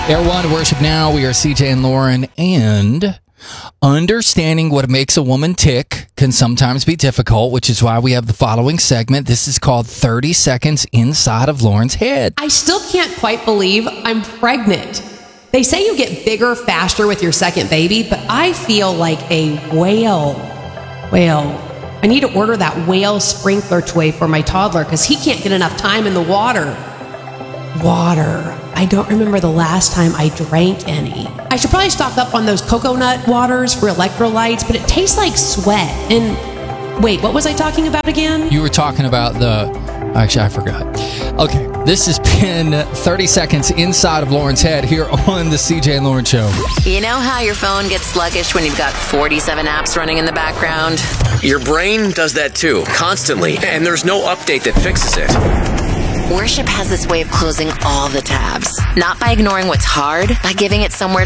Air One Worship Now. We are CJ and Lauren, and understanding what makes a woman tick can sometimes be difficult, which is why we have the following segment. This is called 30 Seconds Inside of Lauren's Head. I still can't quite believe I'm pregnant. They say you get bigger faster with your second baby, but I feel like a whale. I need to order that whale sprinkler toy for my toddler because he can't get enough time in the water. I don't remember the last time I drank any. I should probably stock up on those coconut waters for electrolytes, but it tastes like sweat. And wait, what was I talking about again? You were talking about Actually, I forgot. Okay, this has been 30 Seconds Inside of Lauren's Head here on the CJ and Lauren Show. You know how your phone gets sluggish when you've got 47 apps running in the background? Your brain does that too, constantly, and there's no update that fixes it. Worship has this way of closing all the tabs. Not by ignoring what's hard, by giving it somewhere to